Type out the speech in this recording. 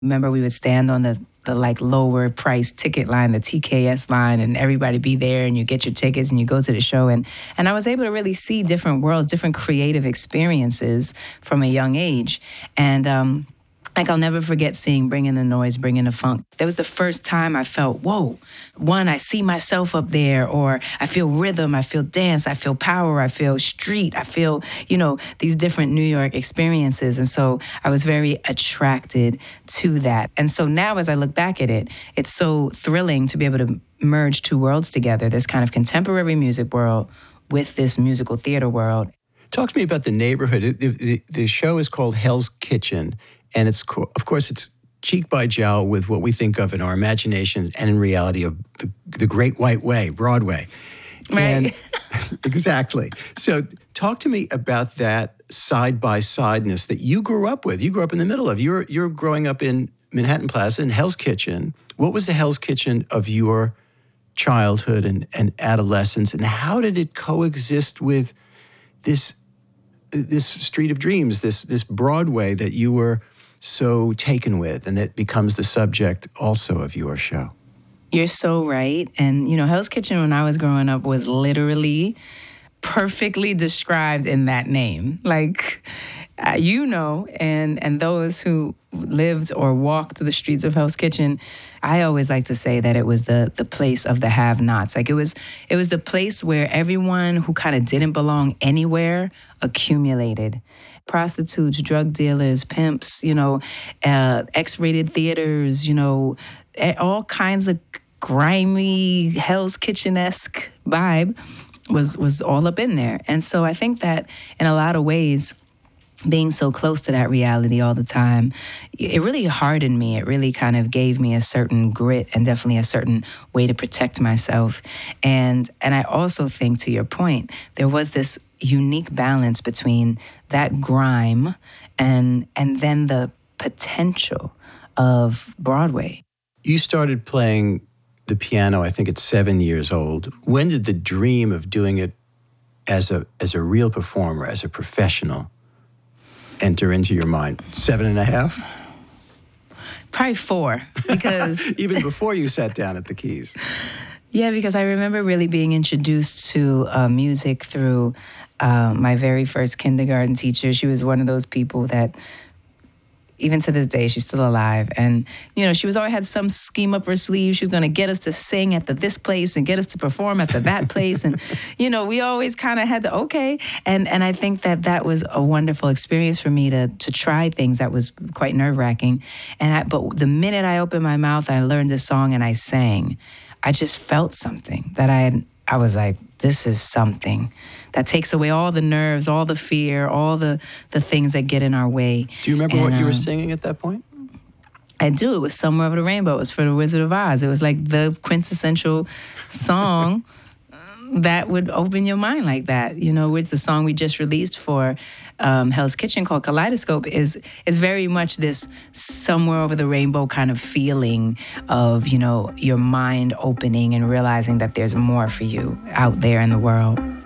Remember, we would stand on the like lower price ticket line, the TKS line, and everybody be there, and you get your tickets and you go to the show. And I was able to really see different worlds, different creative experiences from a young age. And like, I'll never forget seeing Bring in the Noise, Bring in the Funk. That was the first time I felt, whoa, one, I see myself up there, or I feel rhythm, I feel dance, I feel power, I feel street, I feel, these different New York experiences. And so I was very attracted to that. And so now as I look back at it, it's so thrilling to be able to merge two worlds together, this kind of contemporary music world with this musical theater world. Talk to me about the neighborhood. The show is called Hell's Kitchen. And it's, of course, it's cheek by jowl with what we think of in our imagination and in reality of the Great White Way, Broadway. Right. And, exactly. So talk to me about that side-by-sideness that you grew up with. You grew up in the middle of. You're growing up in Manhattan Plaza in Hell's Kitchen. What was the Hell's Kitchen of your childhood and adolescence, and how did it coexist with this Street of Dreams, this Broadway that you were so taken with, and that becomes the subject also of your show? You're so right. And, Hell's Kitchen when I was growing up was literally perfectly described in that name. Like, and those who lived or walked the streets of Hell's Kitchen, I always like to say that it was the place of the have-nots. Like, it was the place where everyone who kind of didn't belong anywhere accumulated. Prostitutes, drug dealers, pimps, X-rated theaters, all kinds of grimy Hell's Kitchen-esque vibe was all up in there. And so I think that in a lot of ways, being so close to that reality all the time, it really hardened me. It really kind of gave me a certain grit and definitely a certain way to protect myself. And I also think, to your point, there was this unique balance between that grime and then the potential of Broadway. You started playing the piano, I think, at 7 years old. When did the dream of doing it as a real performer, as a professional, enter into your mind? 7.5? Probably 4, because... Even before you sat down at the keys. Yeah, because I remember really being introduced to music through my very first kindergarten teacher. She was one of those people that, even to this day, she's still alive. And, she was always had some scheme up her sleeve. She was going to get us to sing at this place and get us to perform at that place. And, we always kind of had to, okay. And I think that was a wonderful experience for me to try things that was quite nerve-wracking. But the minute I opened my mouth, I learned this song and I sang. I just felt something that I was like, this is something that takes away all the nerves, all the fear, all the things that get in our way. Do you remember what you were singing at that point? I do. It was Somewhere Over the Rainbow. It was for The Wizard of Oz. It was like the quintessential song that would open your mind like that. It's the song we just released for Hell's Kitchen called Kaleidoscope is very much this somewhere over the rainbow kind of feeling of, your mind opening and realizing that there's more for you out there in the world.